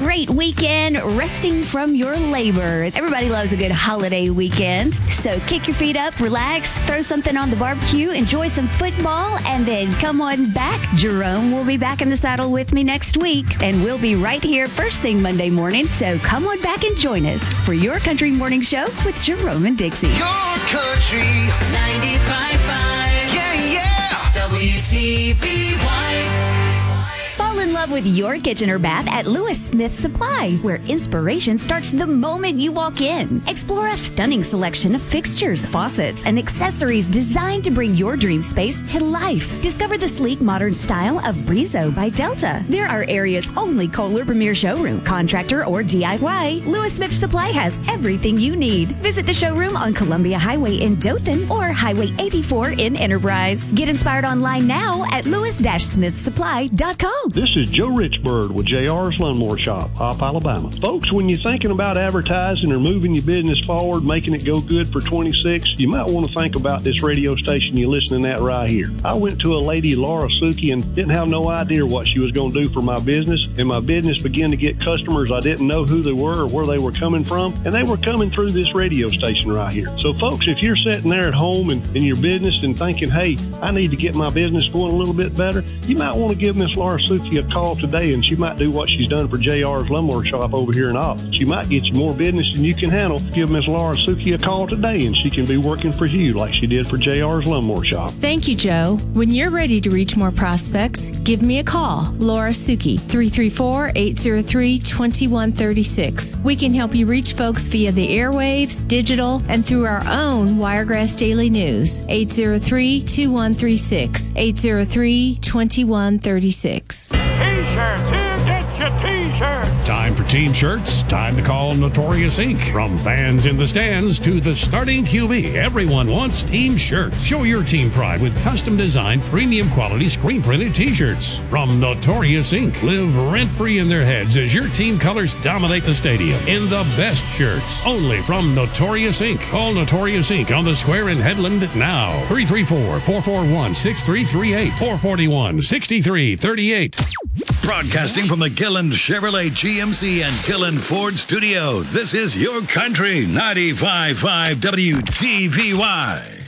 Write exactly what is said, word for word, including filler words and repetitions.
great weekend resting from your labor. Everybody loves a good holiday weekend. So kick your feet up, relax, throw something on the barbecue, enjoy some football, and then come on back. Jerome will be back in the saddle with me next week, and we'll be right here first thing Monday morning. So come on back and join us for your Country Morning Show with Jerome and Dixie. Your country ninety-five point five. Yeah, yeah. W T V Y. Fall in love with your kitchen or bath at Lewis Smith Supply, where inspiration starts the moment you walk in. Explore a stunning selection of fixtures, faucets, and accessories designed to bring your dream space to life. Discover the sleek, modern style of Brizo by Delta. There are area's only Kohler Premier showroom, contractor, or D I Y. Lewis Smith Supply has everything you need. Visit the showroom on Columbia Highway in Dothan or Highway eighty-four in Enterprise. Get inspired online now at lewis smith supply dot com. This is Joe Richbird with J R's Lawnmower Shop, Opp, Alabama. Folks, when you're thinking about advertising or moving your business forward, making it go good for twenty-six, you might want to think about this radio station you're listening at right here. I went to a lady, Laura Suki, and didn't have no idea what she was going to do for my business, and my business began to get customers I didn't know who they were or where they were coming from, and they were coming through this radio station right here. So, folks, if you're sitting there at home and in your business and thinking, hey, I need to get my business going a little bit better, you might want to give Miss Laura Suki a call today, and she might do what she's done for J R's Lawnmower Shop over here in Opp. She might get you more business than you can handle. Give Miss Laura Suki a call today, and she can be working for you like she did for J R's Lawnmower Shop. Thank you, Joe. When you're ready to reach more prospects, give me a call. Laura Suki, three three four, eight zero three, two one three six. We can help you reach folks via the airwaves, digital, and through our own Wiregrass Daily News. eight zero three, two one three six. eight zero three, two one three six. T-shirts, here, get your T-shirts. Time for team shirts. Time to call Notorious Incorporated. From fans in the stands to the starting Q B, everyone wants team shirts. Show your team pride with custom designed, premium quality screen printed T-shirts. From Notorious Incorporated. Live rent-free in their heads as your team colors dominate the stadium in the best shirts. Only from Notorious Incorporated. Call Notorious Incorporated on the square in Headland now. three three four, four four one, six three three eight. four four one, six three three eight. Broadcasting from the Gilland Chevrolet G M C and Gilland Ford Studio, this is Your Country ninety-five point five W T V Y.